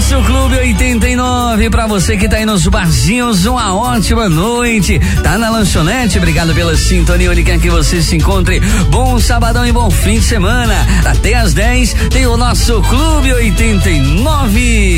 nosso Clube 89, pra você que tá aí nos barzinhos, uma ótima noite. Tá na lanchonete, obrigado pela sintonia, onde quer que você se encontre. Bom sabadão e bom fim de semana. Até às 10 tem o nosso Clube 89.